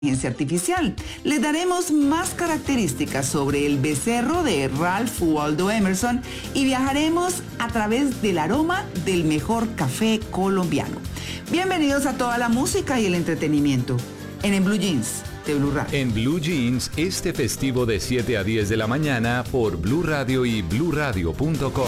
inteligencia artificial. Le daremos más características sobre el becerro de Ralph Waldo Emerson y viajaremos a través del aroma del mejor café colombiano. Bienvenidos a toda la música y el entretenimiento en Blue Jeans de Blue Radio. En Blue Jeans, este festivo de 7 a 10 de la mañana por Blue Radio y bluradio.com.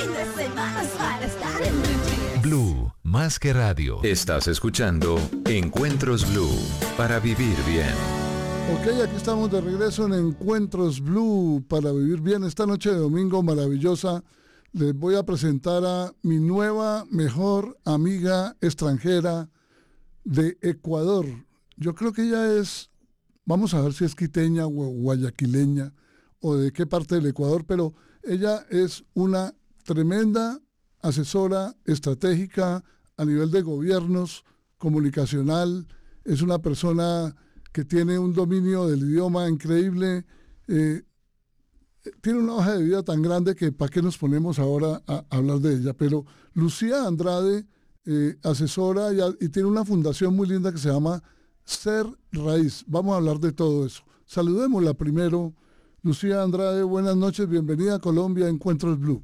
Blue, más que radio. Estás escuchando Encuentros Blue, para vivir bien. Ok, aquí estamos de regreso en Encuentros Blue, para vivir bien. Esta noche de domingo maravillosa les voy a presentar a mi nueva mejor amiga extranjera de Ecuador. Yo creo que ella es, vamos a ver si es quiteña o guayaquileña o de qué parte del Ecuador, pero ella es una tremenda asesora estratégica a nivel de gobiernos, comunicacional, es una persona que tiene un dominio del idioma increíble, tiene una hoja de vida tan grande que para qué nos ponemos ahora a hablar de ella. Pero Lucía Andrade, asesora y tiene una fundación muy linda que se llama Ser Raíz. Vamos a hablar de todo eso. Saludémosla primero. Lucía Andrade, buenas noches, bienvenida a Colombia, Encuentros Blue.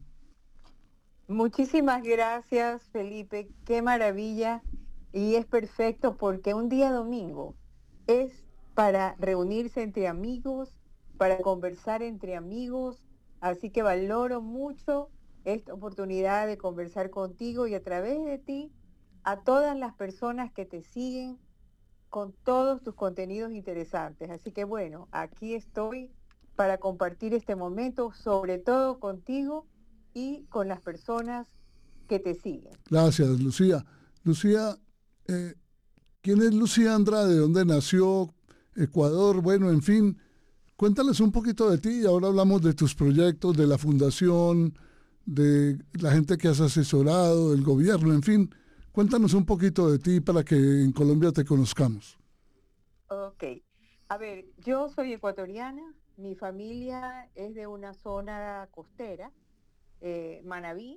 Muchísimas gracias, Felipe, qué maravilla, y es perfecto porque un día domingo es para reunirse entre amigos, para conversar entre amigos, así que valoro mucho esta oportunidad de conversar contigo y a través de ti a todas las personas que te siguen con todos tus contenidos interesantes. Así que bueno, aquí estoy para compartir este momento, sobre todo contigo y con las personas que te siguen. Gracias, Lucía. Lucía, ¿quién es Lucía Andrade? ¿Dónde nació? Ecuador, bueno, en fin. Cuéntales un poquito de ti y ahora hablamos de tus proyectos, de la fundación, de la gente que has asesorado, del gobierno, en fin. Cuéntanos un poquito de ti para que en Colombia te conozcamos. Ok. A ver, yo soy ecuatoriana, mi familia es de una zona costera, Manabí,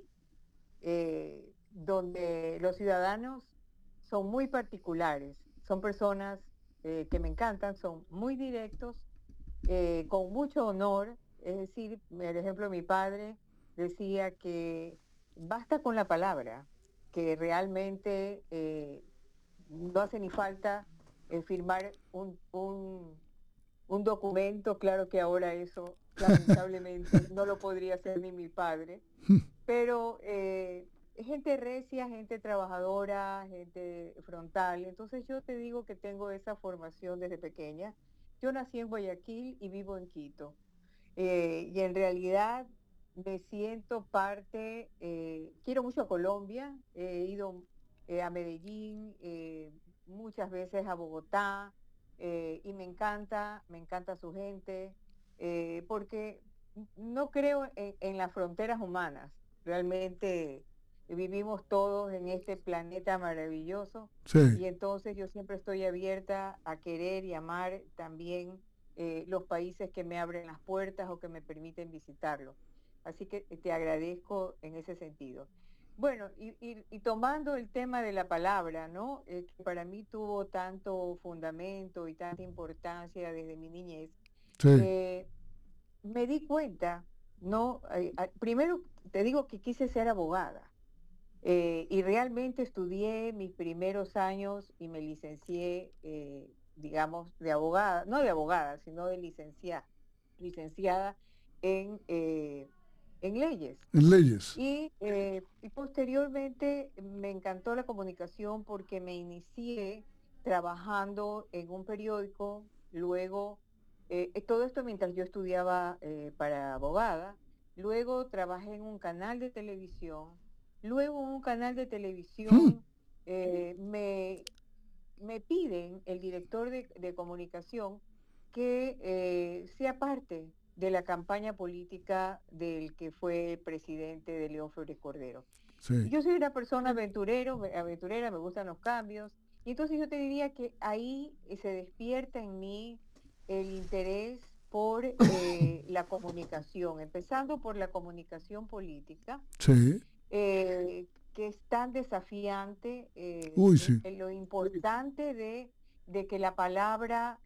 donde los ciudadanos son muy particulares, son personas que me encantan, son muy directos, con mucho honor, es decir, por ejemplo, mi padre decía que basta con la palabra, que realmente no hace ni falta firmar un documento. Claro que ahora eso lamentablemente no lo podría hacer ni mi padre, pero gente recia, gente trabajadora, gente frontal. Entonces yo te digo que tengo esa formación desde pequeña. Yo nací en Guayaquil y vivo en Quito, y en realidad me siento parte, quiero mucho a Colombia, he ido a Medellín, muchas veces a Bogotá, y me encanta su gente, porque no creo en las fronteras humanas. Realmente vivimos todos en este planeta maravilloso, Sí. y entonces yo siempre estoy abierta a querer y amar también los países que me abren las puertas o que me permiten visitarlos. Así que te agradezco en ese sentido. Bueno, y tomando el tema de la palabra, ¿no? Que para mí tuvo tanto fundamento y tanta importancia desde mi niñez, Sí. me di cuenta, ¿no? Primero te digo que quise ser abogada, y realmente estudié mis primeros años y me licencié, digamos, de abogada, no de abogada, sino de licenciada en leyes. En leyes. Y posteriormente me encantó la comunicación porque me inicié trabajando en un periódico, luego, todo esto mientras yo estudiaba para abogada, luego trabajé en un canal de televisión, luego en un canal de televisión me piden el director de comunicación que sea parte de la campaña política del que fue presidente de León Flores Cordero. Sí. Yo soy una persona aventurera, me gustan los cambios, y entonces yo te diría que ahí se despierta en mí el interés por la comunicación, empezando por la comunicación política, Sí. que es tan desafiante, Uy, sí. lo importante de de que la palabra